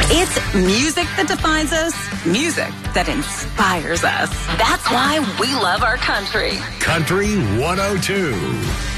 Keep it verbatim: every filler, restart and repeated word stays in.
It's music that defines us, music that inspires us. That's why we love our country. Country one oh two.